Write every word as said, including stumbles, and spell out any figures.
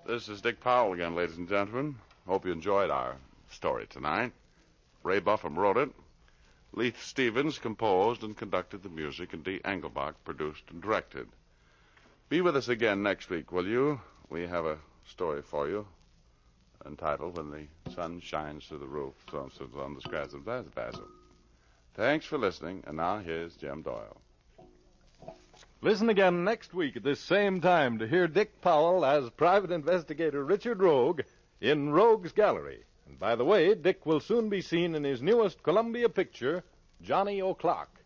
This is Dick Powell again, ladies and gentlemen. Hope you enjoyed our story tonight. Ray Buffum wrote it. Leith Stevens composed and conducted the music, and Dee Engelbach produced and directed. Be with us again next week, will you? We have a story for you entitled When the Sun Shines Through the Roof. So and so on the scratch of Basil. Thanks for listening, and now here's Jim Doyle. Listen again next week at this same time to hear Dick Powell as Private Investigator Richard Rogue in Rogue's Gallery. And by the way, Dick will soon be seen in his newest Columbia picture, Johnny O'Clock.